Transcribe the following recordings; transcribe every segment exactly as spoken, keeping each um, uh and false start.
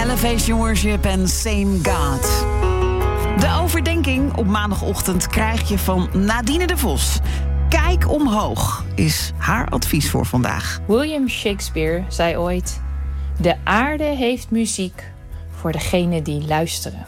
Elevation Worship en Same God. De overdenking op maandagochtend krijg je van Nadine de Vos. Kijk omhoog is haar advies voor vandaag. William Shakespeare zei ooit: de aarde heeft muziek voor degenen die luisteren.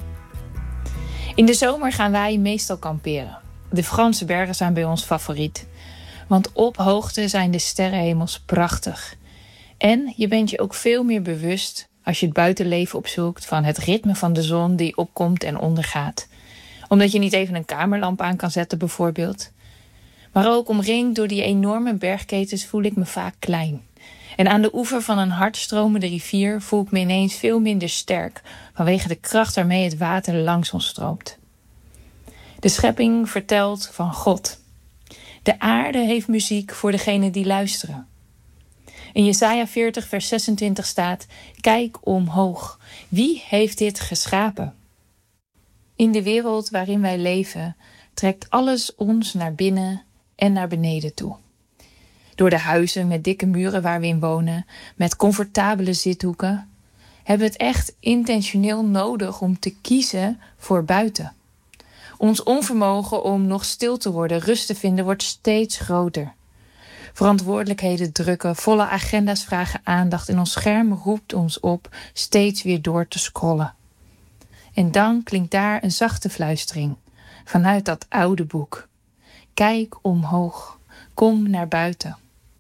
In de zomer gaan wij meestal kamperen. De Franse bergen zijn bij ons favoriet. Want op hoogte zijn de sterrenhemels prachtig. En je bent je ook veel meer bewust, als je het buitenleven opzoekt, van het ritme van de zon die opkomt en ondergaat. Omdat je niet even een kamerlamp aan kan zetten bijvoorbeeld. Maar ook omringd door die enorme bergketens voel ik me vaak klein. En aan de oever van een hardstromende rivier voel ik me ineens veel minder sterk, vanwege de kracht waarmee het water langs ons stroomt. De schepping vertelt van God. De aarde heeft muziek voor degenen die luisteren. In Jesaja veertig vers zesentwintig staat: kijk omhoog. Wie heeft dit geschapen? In de wereld waarin wij leven trekt alles ons naar binnen en naar beneden toe. Door de huizen met dikke muren waar we in wonen, met comfortabele zithoeken, hebben we het echt intentioneel nodig om te kiezen voor buiten. Ons onvermogen om nog stil te worden, rust te vinden, wordt steeds groter. Verantwoordelijkheden drukken, volle agenda's vragen aandacht en ons scherm roept ons op steeds weer door te scrollen. En dan klinkt daar een zachte fluistering vanuit dat oude boek. Kijk omhoog, kom naar buiten.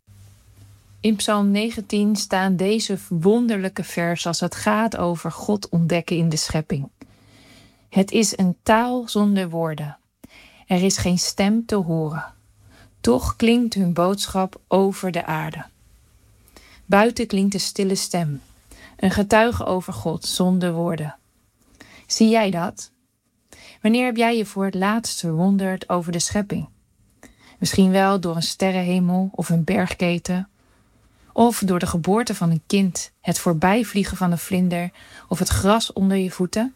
In Psalm negentien staan deze wonderlijke versen als het gaat over God ontdekken in de schepping. Het is een taal zonder woorden. Er is geen stem te horen. Toch klinkt hun boodschap over de aarde. Buiten klinkt een stille stem. Een getuige over God zonder woorden. Zie jij dat? Wanneer heb jij je voor het laatst verwonderd over de schepping? Misschien wel door een sterrenhemel of een bergketen. Of door de geboorte van een kind, het voorbijvliegen van een vlinder of het gras onder je voeten?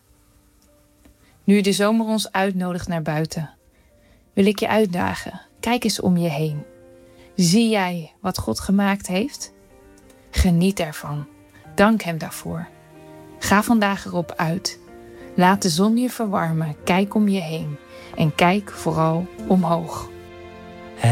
Nu de zomer ons uitnodigt naar buiten, wil ik je uitdagen. Kijk eens om je heen. Zie jij wat God gemaakt heeft? Geniet ervan. Dank hem daarvoor. Ga vandaag erop uit. Laat de zon je verwarmen. Kijk om je heen. En kijk vooral omhoog.